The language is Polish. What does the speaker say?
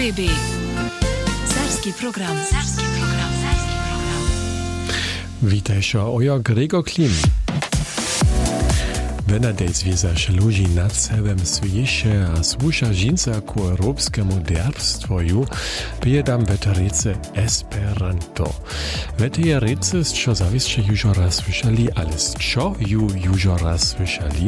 DRBB. Serbski program. Witajcie, ojo Gregor Klim. Benadej zwiezaš ludzi nad sebem sviješe a słuša žinca ku europskemu derbstwoju, bijedam veterice Esperanto. Veterice z čo zavisče južo raz słyszeli, ale z čo ju južo raz słyszeli,